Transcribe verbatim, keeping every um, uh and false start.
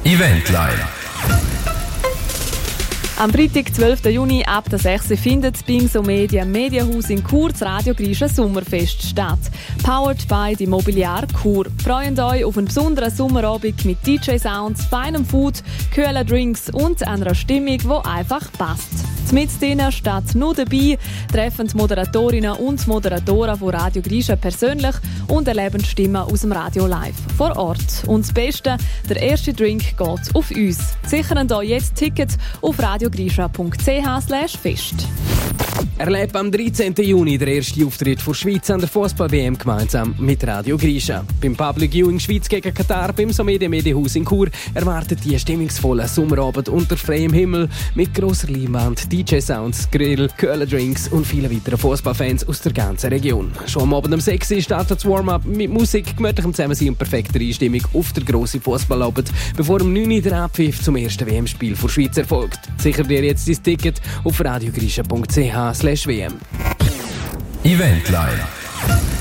Eventline. Am Freitag, zwölften Juni ab der sechs Uhr findet das Bingso Media Medienhaus in Chur das Radio Grischa Sommerfest statt. Powered by die Mobiliar Chur. Freut euch auf einen besonderen Sommerabend mit D J-Sounds, feinem Food, kühlen Drinks und einer Stimmung, die einfach passt. Mit denen steht nur dabei, treffen die Moderatorinnen und Moderatoren von Radio Grischa persönlich und erleben Stimmen aus dem Radio live vor Ort. Und das Beste, der erste Drink geht auf uns. Sichern hier jetzt Tickets auf radiogrischa punkt c h slash fest. Erlebt am dreizehnten Juni der erste Auftritt der Schweiz an der Fußball-W M gemeinsam mit Radio Grischa. Beim Public Viewing Schweiz gegen Katar beim Somedia Medienhaus in Chur erwartet die stimmungsvolle Sommerabend unter freiem Himmel mit grosser Leinwand, D J-Sounds, Grill, kühlen Drinks und vielen weiteren Fußballfans aus der ganzen Region. Schon am Abend um sechs Uhr startet das Warm-up mit Musik, gemütlichem Zusammensein und perfekter Einstimmung auf der grossen Fußballabend, bevor um neun Uhr der Abpfiff zum ersten W M-Spiel der Schweiz erfolgt. Sicher dir jetzt dein Ticket auf radiogrischa punkt c h slash w m. Eventline.